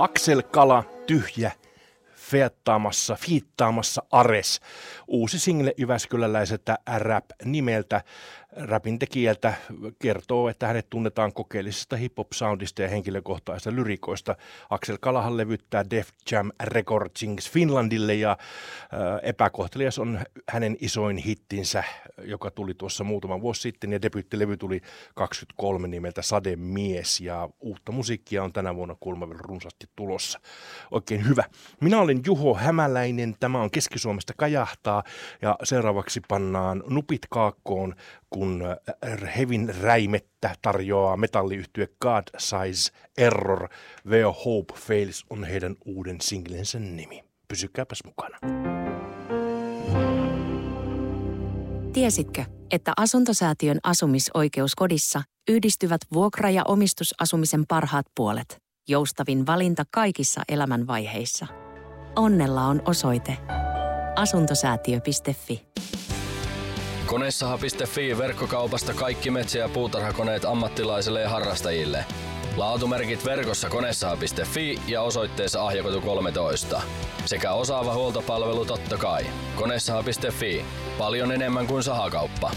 Axel Kala, Tyhjä, fiittaamassa Ares. Uusi single jyväskyläläiseltä rap-nimeltä, rapin tekijältä, kertoo, että hänet tunnetaan kokeellisesta hip-hop-soundista ja henkilökohtaisista lyrikoista. Axel Kalahan levyttää Def Jam Recordings Finlandille ja Epäkohtelias on hänen isoin hittinsä, joka tuli tuossa muutama vuosi sitten ja debyyttilevy tuli 23 nimeltä Sademies ja uutta musiikkia on tänä vuonna kuulemma vielä runsaasti tulossa. Oikein hyvä. Minä olen Juho Hämäläinen, tämä on Keski-Suomesta Kajahtaa ja seuraavaksi pannaan nupit kaakkoon, kun hevin räimettä tarjoaa metalliyhtye God Size Error. Where Hope Fails on heidän uuden singlensä nimi. Pysykääpäs mukana. Tiesitkö, että Asuntosäätiön asumisoikeuskodissa yhdistyvät vuokra- ja omistusasumisen parhaat puolet? Joustavin valinta kaikissa elämänvaiheissa. Onnella on osoite asuntosäätiö.fi. Konesaha.fi verkkokaupasta kaikki metsä- ja puutarhakoneet ammattilaisille ja harrastajille. Laatumerkit verkossa konesaha.fi ja osoitteessa Ahjakatu 13. Sekä osaava huoltopalvelu totta kai. Konesaha.fi. Paljon enemmän kuin sahakauppa.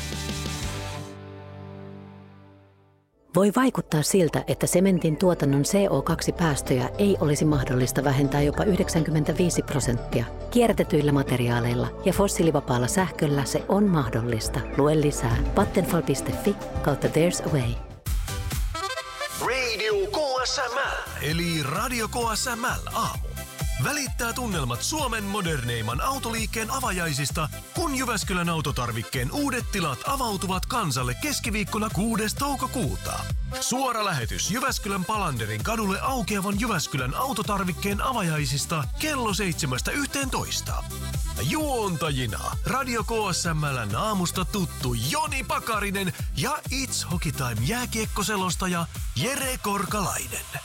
Voi vaikuttaa siltä, että sementin tuotannon CO2-päästöjä ei olisi mahdollista vähentää jopa 95%. Kierrätetyillä materiaaleilla ja fossiilivapaalla sähköllä se on mahdollista. Lue lisää vattenfall.fi/there's a way. Radio KSML. Eli Radio KSML aamu. Välittää tunnelmat Suomen moderneimman autoliikkeen avajaisista, kun Jyväskylän autotarvikkeen uudet tilat avautuvat kansalle keskiviikkona 6. toukokuuta. Suora lähetys Jyväskylän Palanderin kadulle aukeavan Jyväskylän autotarvikkeen avajaisista kello 7:11. Juontajina Radio KSML:n aamusta tuttu Joni Pakarinen ja It's Hockey Time -jääkiekkoselostaja Jere Korkalainen.